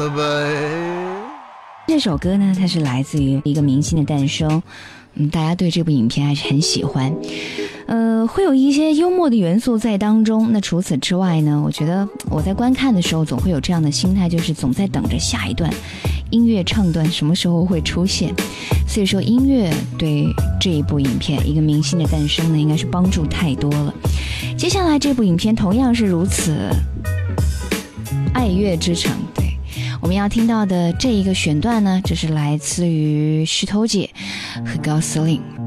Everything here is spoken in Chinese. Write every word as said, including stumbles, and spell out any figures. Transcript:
这首歌呢，它是来自于一个明星的诞生，嗯，大家对这部影片还是很喜欢，呃，会有一些幽默的元素在当中。那除此之外呢，我觉得我在观看的时候总会有这样的心态，就是总在等着下一段音乐唱段什么时候会出现。所以说，音乐对这一部影片一个明星的诞生呢，应该是帮助太多了。接下来这部影片同样是如此，爱乐之城。对，我们要听到的这一个选段呢，这是来自于石头姐和高司令